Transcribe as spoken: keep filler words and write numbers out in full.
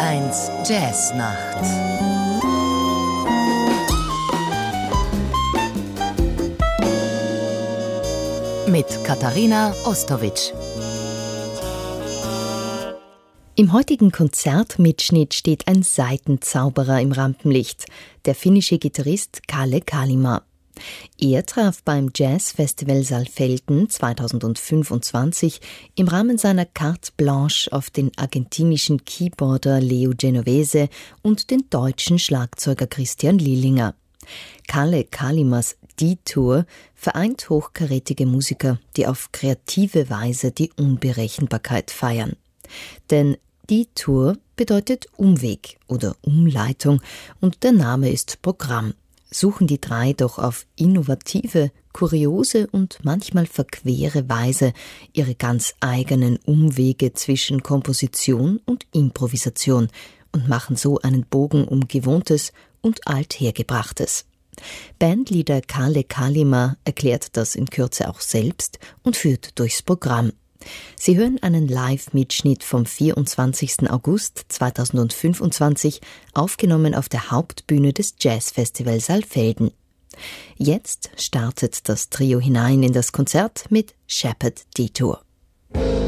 eins Jazznacht. Mit Katharina Ostowitsch. Im heutigen Konzertmitschnitt steht ein Saitenzauberer im Rampenlicht, der finnische Gitarrist Kalle Kalima. Er traf beim Jazzfestival Saalfelden zweitausendfünfundzwanzig im Rahmen seiner Carte Blanche auf den argentinischen Keyboarder Leo Genovese und den deutschen Schlagzeuger Christian Lillinger. Kalle Kalimas D-Tour vereint hochkarätige Musiker, die auf kreative Weise die Unberechenbarkeit feiern. Denn D-Tour bedeutet Umweg oder Umleitung und der Name ist Programm. Suchen die drei doch auf innovative, kuriose und manchmal verquere Weise ihre ganz eigenen Umwege zwischen Komposition und Improvisation und machen so einen Bogen um Gewohntes und Althergebrachtes. Bandleader Kalle Kalima erklärt das in Kürze auch selbst und führt durchs Programm. Sie hören einen Live-Mitschnitt vom vierundzwanzigsten August zweitausendfünfundzwanzig, aufgenommen auf der Hauptbühne des Jazzfestivals Saalfelden. Jetzt startet das Trio hinein in das Konzert mit Shepherd D-Tour.